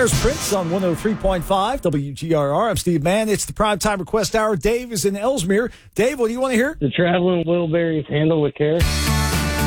There's Prince on 103.5 WGRR. I'm Steve Mann. It's the Primetime Request Hour. Dave is in Ellesmere. Dave, what do you want to hear? The traveling wheelbarrows handle with care.